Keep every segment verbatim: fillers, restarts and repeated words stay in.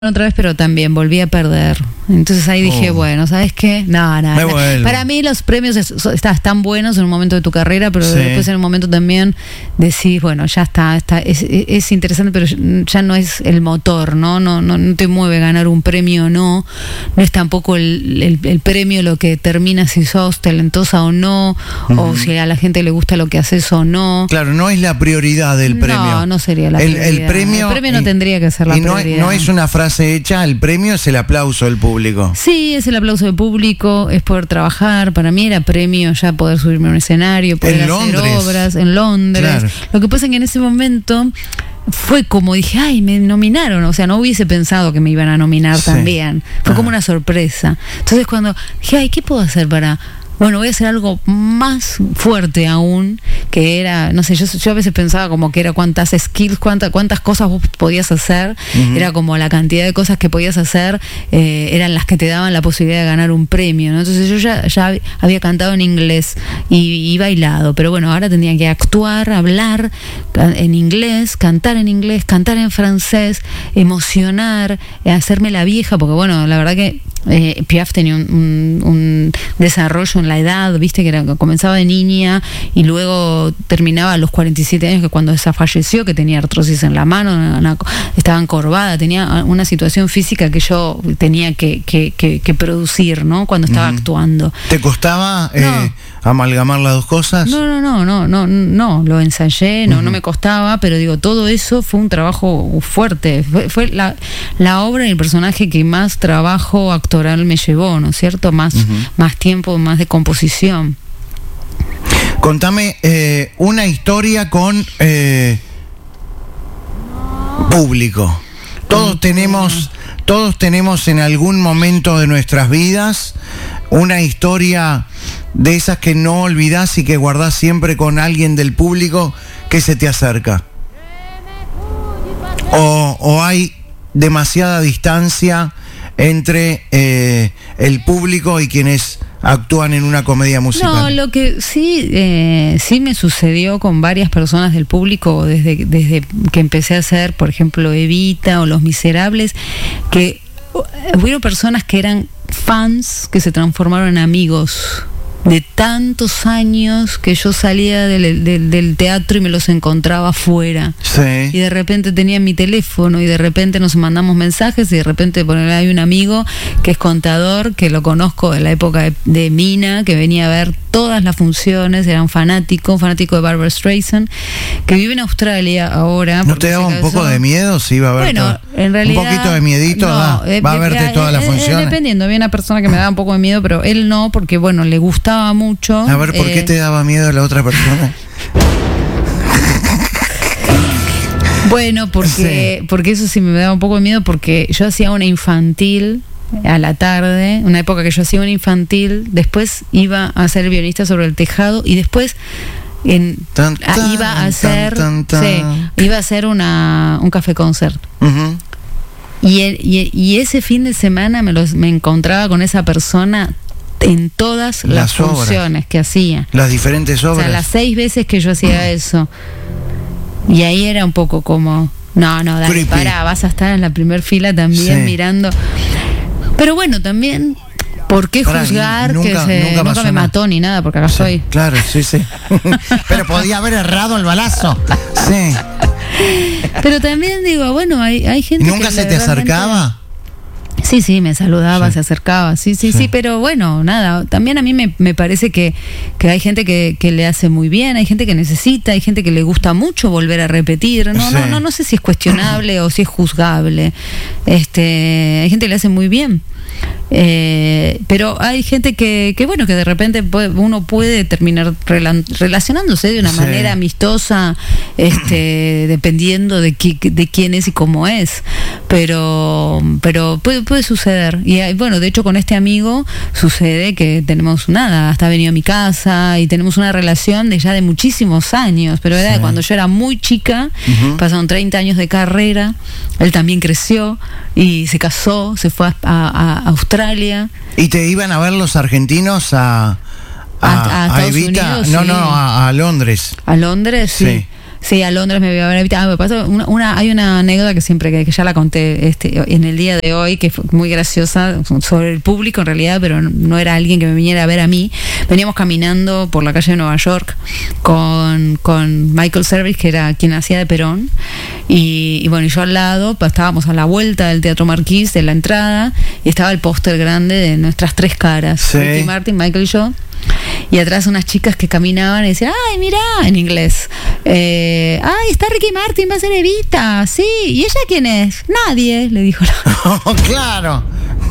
otra vez, pero también volví a perder. Entonces ahí dije, oh. bueno, ¿sabes qué? No, no, no. Para mí los premios es, estás tan buenos en un momento de tu carrera, pero sí. después en un momento también decís, bueno, ya está, está es, es interesante, pero ya no es el motor, ¿no? No, no, no te mueve ganar un premio o no. No es tampoco el, el, el premio lo que determina si sos talentosa o no, uh-huh. o si a la gente le gusta lo que haces o no. Claro, no es la prioridad del premio. No, no sería la el, prioridad. El premio, el premio no y, tendría que ser la y no prioridad. Es, no es una frase hecha, el premio es el aplauso del público. Sí, es el aplauso del público, es poder trabajar. Para mí era premio ya poder subirme a un escenario, poder en hacer Londres. obras en Londres. Claro. Lo que pasa es que en ese momento fue como dije, ay, me nominaron, o sea, no hubiese pensado que me iban a nominar sí. también. Fue ah. como una sorpresa. Entonces cuando dije, ay, ¿qué puedo hacer para...? Bueno, voy a hacer algo más fuerte aún, que era, no sé, yo, yo a veces pensaba como que era cuántas skills, cuántas, cuántas cosas vos podías hacer, uh-huh. era como la cantidad de cosas que podías hacer, eh, eran las que te daban la posibilidad de ganar un premio, ¿no? Entonces yo ya, ya había cantado en inglés y, y bailado, pero bueno, ahora tenía que actuar, hablar en inglés, cantar en inglés, cantar en francés, emocionar, hacerme la vieja, porque bueno, la verdad que Eh, Piaf tenía un, un, un desarrollo en la edad, viste que era, comenzaba de niña y luego terminaba a los cuarenta y siete años, que cuando esa falleció, que tenía artrosis en la mano, una, una, estaba encorvada, tenía una situación física que yo tenía que, que, que, que producir, ¿no? Cuando estaba mm. actuando. ¿Te costaba eh, no. amalgamar las dos cosas? No, no, no, no, no, no, lo ensayé, no, uh-huh. no me costaba, pero digo, todo eso fue un trabajo fuerte, fue, fue la, la obra y el personaje que más trabajo actual me llevó, ¿no es cierto? Más, uh-huh. más tiempo, más de composición. Contame eh, una historia con eh, público. Todos tenemos, todos tenemos en algún momento de nuestras vidas una historia de esas que no olvidás y que guardás siempre con alguien del público que se te acerca. O, o hay demasiada distancia entre eh, el público y quienes actúan en una comedia musical. No, lo que sí eh, sí me sucedió con varias personas del público desde, desde que empecé a hacer, por ejemplo, Evita o Los Miserables, que hubo personas que eran fans que se transformaron en amigos de tantos años que yo salía del, del, del teatro y me los encontraba afuera. Sí. Y de repente tenía mi teléfono y de repente nos mandamos mensajes y de repente por hay un amigo que es contador, que lo conozco de la época de, de Mina, que venía a ver todas las funciones, era un fanático, un fanático de Barbra Streisand, que vive en Australia ahora. ¿No te daba un poco de miedo si iba a ver bueno, todo? En realidad, un poquito de miedito, no, da, eh, va a verte eh, todas las eh, funciones. Dependiendo, había una persona que me daba un poco de miedo, pero él no, porque bueno, le gustaba mucho. A ver, ¿por eh, qué te daba miedo la otra persona? Bueno, porque, sí. porque eso sí me daba un poco de miedo, porque yo hacía una infantil a la tarde, una época que yo hacía una infantil, después iba a ser violinista sobre el tejado y después en, tan, tan, iba a hacer tan, tan, tan. Sí, iba a hacer una un café concert. Uh-huh. Y, el, y, y ese fin de semana me, los, me encontraba con esa persona en todas las, las funciones que hacía. Las diferentes obras. O sea, las seis veces que yo hacía eso. Y ahí era un poco como, no, no, dale, pará, vas a estar en la primer fila también sí. mirando. Pero bueno, también, ¿por qué Pará, juzgar nunca, que se, nunca, nunca me mató ni nada? Porque acá sí, estoy. Claro, sí, sí. Pero podía haber errado el balazo. Sí. Pero también digo, bueno, hay, hay gente ¿Nunca que se te acercaba? Sí, sí, me saludaba, sí. se acercaba, sí, sí, sí, sí, pero bueno, nada, también a mí me, me parece que, que hay gente que, que le hace muy bien, hay gente que necesita, hay gente que le gusta mucho volver a repetir, no, sí. no, no, no sé si es cuestionable o si es juzgable, este, hay gente que le hace muy bien. Eh, pero hay gente que, que bueno, que de repente puede, uno puede terminar rela- relacionándose de una sí. manera amistosa, este, dependiendo de, qui, de quién es y cómo es, pero pero puede, puede suceder. Y hay, bueno, de hecho con este amigo sucede que tenemos nada, hasta ha venido a mi casa y tenemos una relación de ya de muchísimos años, pero era sí. de cuando yo era muy chica, uh-huh. pasaron treinta años de carrera, él también creció y se casó, se fue a, a, a Australia. ¿Y te iban a ver los argentinos a, a, a, a, a Evita? Unidos, no, sí. no, a, a Londres. ¿A Londres? Sí. sí. Sí, a Londres me voy a ver. Ah, me pasó una, una, hay una anécdota que siempre, que, que ya la conté este, en el día de hoy, que fue muy graciosa, sobre el público en realidad, pero no era alguien que me viniera a ver a mí. Veníamos caminando por la calle de Nueva York con, con Michael Cervis, que era quien hacía de Perón, y, y bueno, y yo al lado, pues, estábamos a la vuelta del Teatro Marquís, de la entrada, y estaba el póster grande de nuestras tres caras, sí. Ricky Martin, Michael y yo. Y atrás unas chicas que caminaban y decían, ay, mirá, en inglés, eh, ay, está Ricky Martin, va a ser Evita, sí, ¿y ella quién es? Nadie, le dijo la... Oh, claro.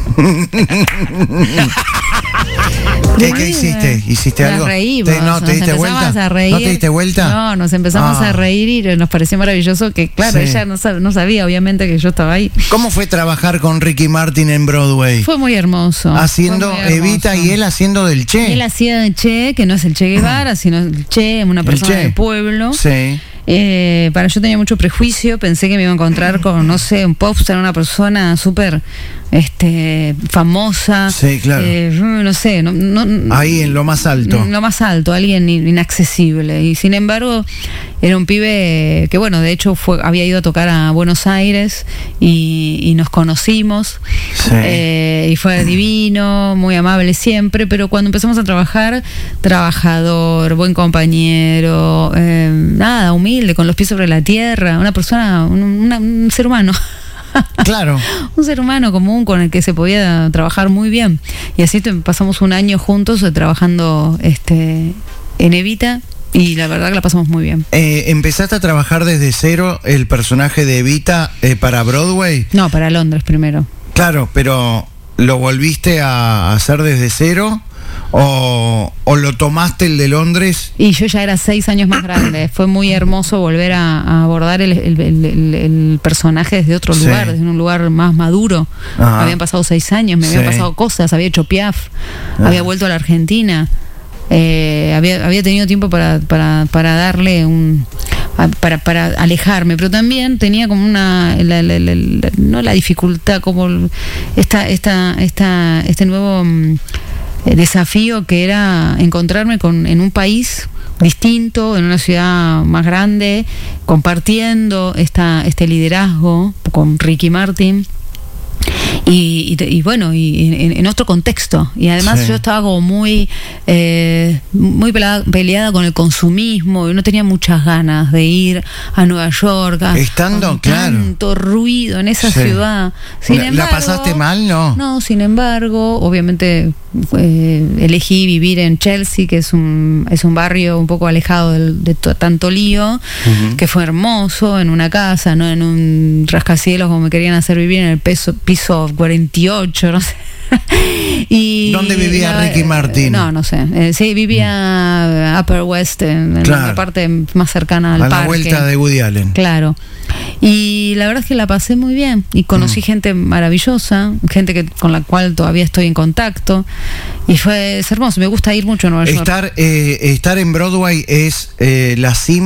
¿Qué, ¿Qué hiciste? ¿Hiciste nos algo? Reímos, ¿Te, no, ¿te diste vuelta? A reír. ¿No te diste vuelta? No, nos empezamos ah. a reír y nos pareció maravilloso que, claro, sí. ella no, sab- no sabía, obviamente, que yo estaba ahí. ¿Cómo fue trabajar con Ricky Martin en Broadway? Fue muy hermoso. Haciendo muy hermoso. Evita y él haciendo del Che. Y él hacía de Che, que no es el Che Guevara, sino el Che, una persona del pueblo. Sí. Eh, para yo tenía mucho prejuicio, pensé que me iba a encontrar con, no sé, un popstar, una persona súper este, famosa. Sí, claro. Eh, no sé. No, no, ahí en lo más alto. En lo más alto, alguien inaccesible. Y sin embargo, era un pibe que, bueno, de hecho fue, había ido a tocar a Buenos Aires y, y nos conocimos. Sí. Eh, y fue divino, muy amable siempre, pero cuando empezamos a trabajar, trabajador, buen compañero, eh, nada, humilde, con los pies sobre la tierra, una persona, un, una, un ser humano. Claro. Un ser humano común con el que se podía trabajar muy bien. Y así te, pasamos un año juntos eh, trabajando este, en Evita. Y la verdad que la pasamos muy bien. Eh, ¿Empezaste a trabajar desde cero el personaje de Evita eh, para Broadway? No, para Londres primero. Claro, pero ¿lo volviste a hacer desde cero? ¿O, o lo tomaste el de Londres? Y yo ya era seis años más grande. Fue muy hermoso volver a, a abordar el, el, el, el, el personaje desde otro sí. lugar, desde un lugar más maduro. Ajá. Habían pasado seis años, me habían sí. pasado cosas, había hecho Piaf, Ajá. había vuelto a la Argentina. Eh, había, había tenido tiempo para, para, para darle un... Para, para alejarme, pero también tenía como una... La, la, la, la, no la dificultad, como esta, esta, esta, este nuevo... desafío que era encontrarme con, en un país distinto, en una ciudad más grande, compartiendo esta, este liderazgo con Ricky Martin. Y, y, y bueno, y en, en otro contexto. Y además sí. yo estaba como muy eh, muy peleada, peleada con el consumismo y no tenía muchas ganas de ir a Nueva York a, estando, con claro. tanto ruido en esa sí. ciudad. Sin ¿La, embargo, ¿La pasaste mal? No. No, sin embargo, obviamente eh, elegí vivir en Chelsea, que es un, es un barrio un poco alejado de, de to, tanto lío, uh-huh. que fue hermoso, en una casa, no en un rascacielos como me querían hacer vivir, en el peso, piso cuarenta y ocho, no sé. Y, ¿dónde vivía no, Ricky Martin? No, no sé. Eh, sí, vivía mm. Upper West, en, en claro. la parte más cercana al a parque. A la vuelta de Woody Allen. Claro. Y la verdad es que la pasé muy bien. Y conocí mm. gente maravillosa, gente que con la cual todavía estoy en contacto. Y fue es hermoso. Me gusta ir mucho a Nueva York. Estar, eh, estar en Broadway es eh, la cima